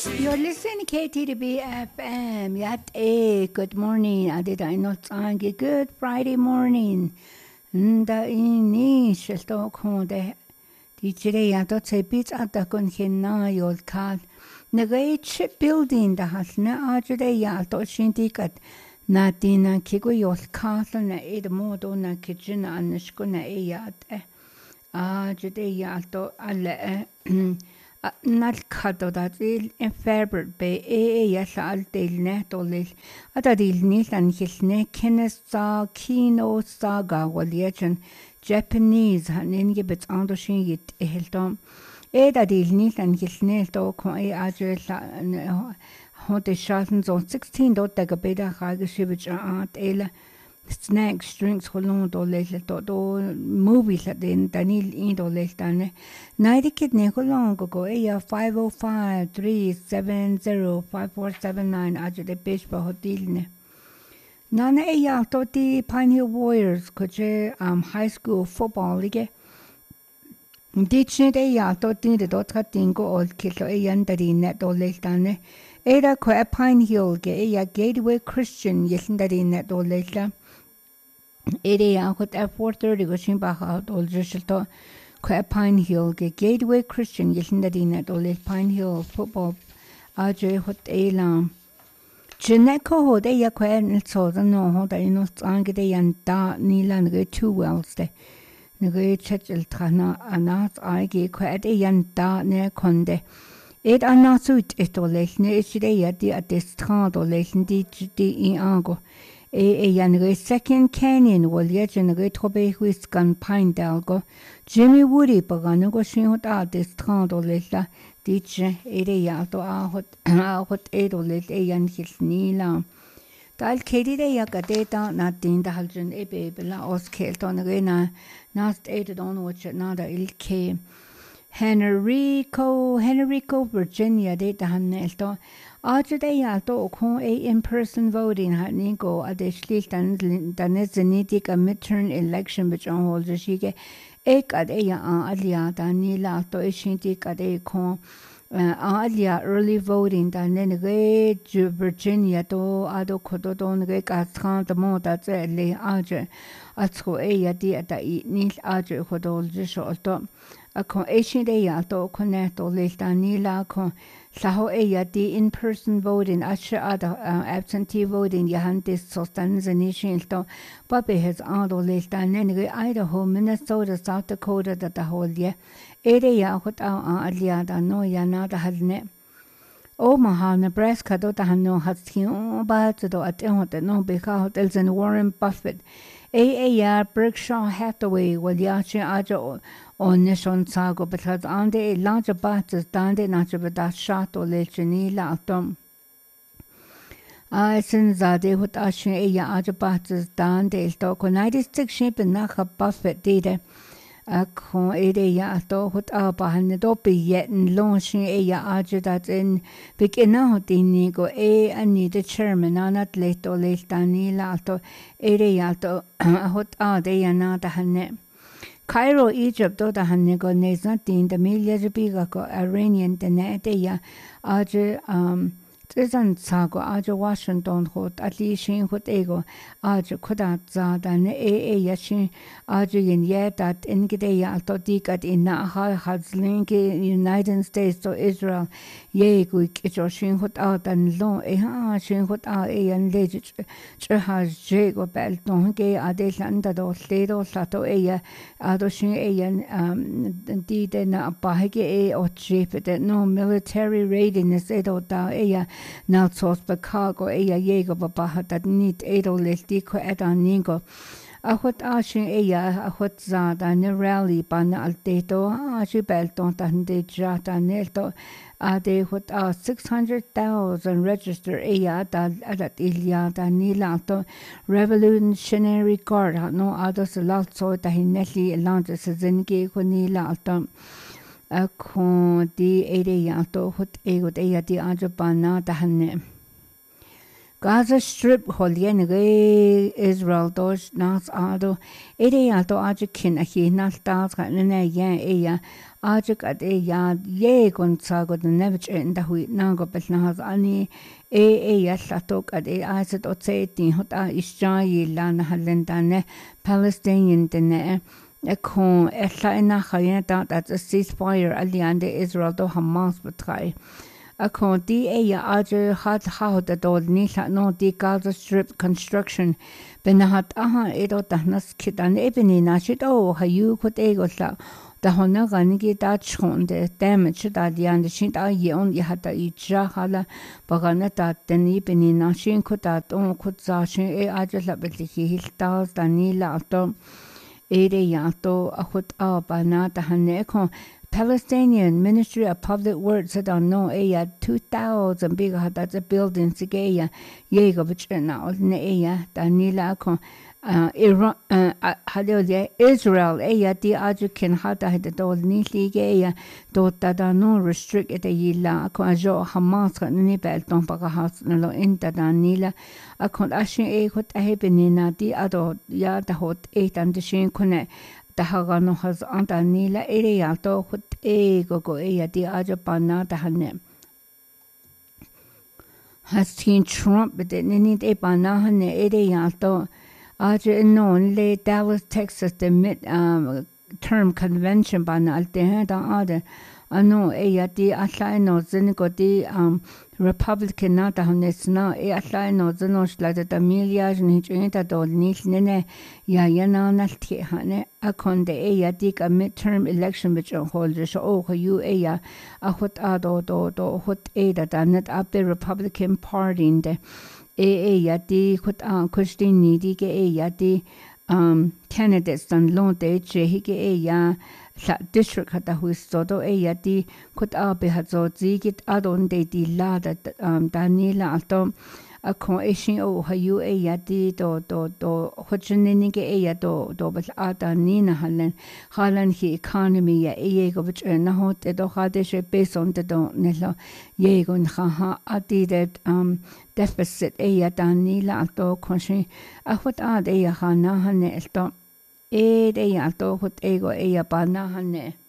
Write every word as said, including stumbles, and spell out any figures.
You're listening K T to B F M. Yat A. Good morning. Adida inot angi. Good Friday morning. Nda ini shilto konde. Dijere yato tse bits ata kun hina yol kal. Nagay shipbuilding da hasna ajure yato shindikat. Natina kigo yol kal na ed modo na kitchen anishko na e yat eh. Ajure yato alle eh. Nalkado dat il en Faber be e e yalla al del netolil ada dil nil an hilne kenes sa kino saga waliachen Japanese hanin gebet ando shin git eheldom e da dil nil an hilne do ko e ajel hote schaffen so sixteen dort der gebeda rageschibich art ele snacks, drinks, holon dolel to do movies at den Daniel in dolel dane. Naidi kid ne holon go go e five oh five, three seven zero, five four seven nine ajo de page pa hotel ne. Nana e ya to di Pine Hill Warriors coche um high school football league. Ditchne e ya to din de dot tingo old kilo e yandari net dolel dane. Era ko a Pine Hill ge e ya Gateway Christian yesindari net dolel. Area hot at four thirty go shimba out all jishto ko Pine Hill ge Gateway Christian yesindadina dole Pine Hill football aje hot elam Jeneko hot e yakwa en so no hot ino ange de yanda nilan ge two wells de nge chechel trana anat aige ko at e yanda ne konde et anasut etole ne ide yadi at destrado lesndi di in ango e e yanre second canyon wal yejenre tobe whiskan pine dalgo Jimmy Woody pagano go shin hot a destrado lella diche ere yato a hot a hot edo let e yan hilnila dal kedide yakadeta na din da haljen e bebela oskelton rena nast ede don watch nada ilke Henrico Henrico Virginia de da hanelto Ajde yalto okon a in-person voting hatni go adeshli dan danezenitik a midterm election which on hold shige ek ad ya alia danila to ishintik ad kon alia early voting dan ne Virginia to ado kodo don ge katran de moda le aje atsko e ya di ata nil aje kodo jisholto akon ishinde yalto koneto le danila kon Saho eya di in-person voting ashe ada uh, absentee voting yahantis sostan zanishin to babe has ado lista nenege Idaho, Minnesota, South Dakota da da holye ere ya hot a aliada no ya nada hazne Omaha, Nebraska do da no haskin ba do at hot no be ka hotels and Warren Buffett e ya Berkshire Hathaway wal yache ajo on nation sago because on the larger batters dande nacho da shot or lechini la atom I since de hot ashin e ya ajo batters dande to ko ninety-six ship na Buffett dide a kon ede ya to hot a ba han do be yet in launching e ya ajo that in begin hot ni go e ani the chairman anat leto letani la to ede ya to hot a de ya na da hanne Cairo, Egypt, do da hanne go nezna din da milya biga go Iranian de ne de ya aje um tizan sago aje Washington hot atli shin hot ego aje khoda za da ne e e ya shin aje yin ye dat in gede ya to dikat in na ha hazling United States to Israel ye go kicho shin hot out dan lo e ha shin hot a e yan le che ha je go bel ton ge ade landa do le do sa to e ya ado shin e yan um di de na ba ge e o chip de no military readiness e do da e ya now sos Chicago e ya yego baba dat nit edo lesti ko edan ningo a hot ashin e ya a hot za da ne rally ban alteto a shi belton tan de jata nelto a de hot a six hundred thousand register e ya da adat ilya da nilato revolutionary guard no others lot so da hineli land se zengi ko nilato a kon di ere ya to hot ego de ya di ajabana da hanne Gaza Strip holien ge Israel dos nas ado ere ya to ajikin a hi nas tas ka ne ya e ya ajik at e ya ye kon sa go de nevich in da hui na go bel na ani e e ya satok at e aset o tseti hot a Israel la na halendane Palestinian dene e kon e la ina khayna ta that a ceasefire aliande Israel do Hamas betrai a con di e ya aje hat ha da do ni la no di Gaza Strip construction ben hat aha e do ta nas kitan e beni na shit o ha yu ko te go la da hona ga ni ge da chon de damage da di and shin da ye on ya hat i ja hala ba ga na ta den i beni na shin ko da to ko za shin e aje la bet li hil ta da ni la to e de ya to a hot a ba na ta hane ko Palestinian Ministry of Public Works said on no aya two thousand big that's a building sigaya yego bichna ne aya danila ko Iran hade Israel aya di ajukin hada hada do ni ligaya do tada no restrict it yilla ko jo Hamas ni bel ton pa has no inta danila akon ashin e hot ahebenina di ado ya da hot e tan de shin kone da hagano has anta nila ere ya to hut e go go e ya di aja pana da hanne has seen Trump but it need e pana hanne ere ya to aja non le Dallas Texas the mid um term convention pana alte da ade ano e ya di asla no zin go di um Republican na da hanne sna e asla no zino shla da milia ni chenta do ni ne ya ya na na ti hane akon de e ya di ka midterm election which holder so o you e ya a hot a do do do hot e da da net up the Republican Party de e e ya di hot a Christine ni di ke e ya di um candidates dan long de che hi ke e ya sa district hata hu so do e ya di hot a be ha zo ji git a don de di la da um danila to a con ishin o ha you e ya di do do do hojini ke e ya do do bal ata ni na halen halan hi economy ya e go bich na ho te do ha de she based on the do ne lo ye go ha ha ati de um deficit e ya dan ni la to konshi a hot a de ya ha na hane to e de ya to hot e go e ya pa na hane